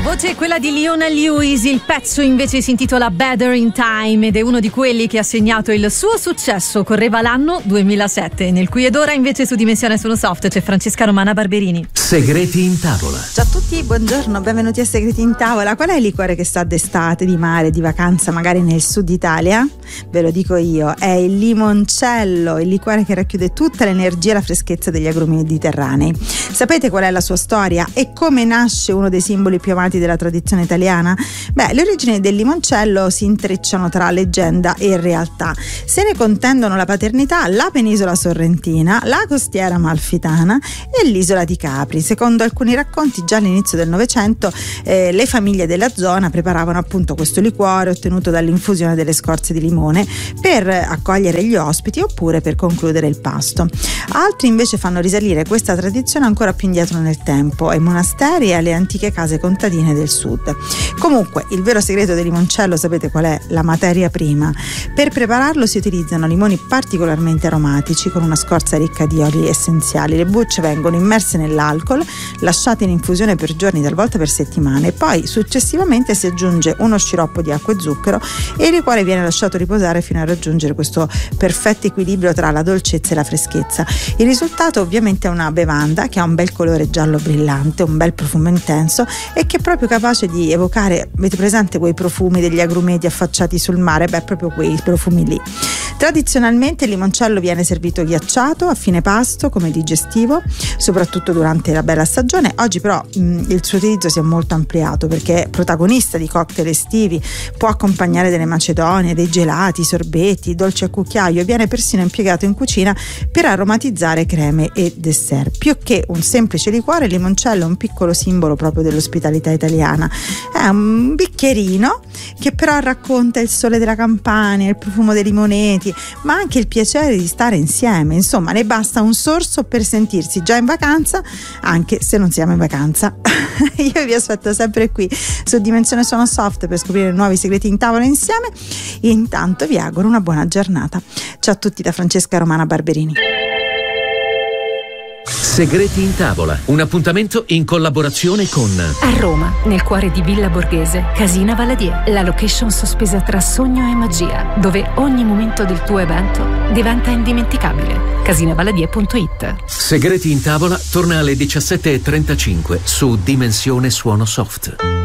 voce è quella di Leona Lewis, il pezzo invece si intitola Better in Time ed è uno di quelli che ha segnato il suo successo. Correva l'anno 2007, nel qui ed ora invece su Dimensione Suono Soft c'è Francesca Romana Barberini. Segreti in tavola. Ciao a tutti, buongiorno, benvenuti a Segreti in tavola. Qual è il liquore che sta d'estate, di mare, di vacanza, magari nel sud Italia? Ve lo dico io, è il limoncello, il liquore che racchiude tutta l'energia e la freschezza degli agrumi mediterranei. Sapete qual è la sua storia e come nasce uno dei simboli più amati della tradizione italiana? Le origini del limoncello si intrecciano tra leggenda e realtà. Se ne contendono la paternità la penisola sorrentina, la costiera amalfitana e l'isola di Capri. Secondo alcuni racconti, già all'inizio del Novecento le famiglie della zona preparavano appunto questo liquore ottenuto dall'infusione delle scorze di limone per accogliere gli ospiti oppure per concludere il pasto. Altri invece fanno risalire questa tradizione ancora più indietro nel tempo, ai monasteri e alle antiche case contadine del sud. Comunque, il vero segreto del limoncello sapete qual è? La materia prima. Per prepararlo si utilizzano limoni particolarmente aromatici con una scorza ricca di oli essenziali. Le bucce vengono immerse nell'alcol, lasciate in infusione per giorni, talvolta per settimane, e poi successivamente si aggiunge uno sciroppo di acqua e zucchero e il liquore viene lasciato riposare fino a raggiungere questo perfetto equilibrio tra la dolcezza e la freschezza. Il risultato ovviamente è una bevanda che ha un bel colore giallo brillante, un bel profumo intenso e che è proprio capace di evocare, avete presente quei profumi degli agrumeti affacciati sul mare? Proprio quei profumi lì. Tradizionalmente il limoncello viene servito ghiacciato a fine pasto come digestivo, soprattutto durante la bella stagione. Oggi però il suo utilizzo si è molto ampliato perché è protagonista di cocktail estivi, può accompagnare delle macedonie, dei gelati, sorbetti, dolci a cucchiaio e viene persino impiegato in cucina per aromatizzare creme e dessert. Più che un semplice liquore, il limoncello è un piccolo simbolo proprio dell'ospitalità italiana. È un bicchierino che però racconta il sole della Campania, il profumo dei limoneti, ma anche il piacere di stare insieme. Insomma, ne basta un sorso per sentirsi già in vacanza, anche se non siamo in vacanza. Io vi aspetto sempre qui su Dimensione Suono Soft per scoprire nuovi segreti in tavola insieme. Intanto vi auguro una buona giornata. Ciao a tutti da Francesca Romana Barberini. Segreti in tavola, un appuntamento in collaborazione con A Roma, nel cuore di Villa Borghese, Casina Valadier, la location sospesa tra sogno e magia, dove ogni momento del tuo evento diventa indimenticabile. Casinavaladier.it. Segreti in tavola torna alle 17:35 su Dimensione Suono Soft.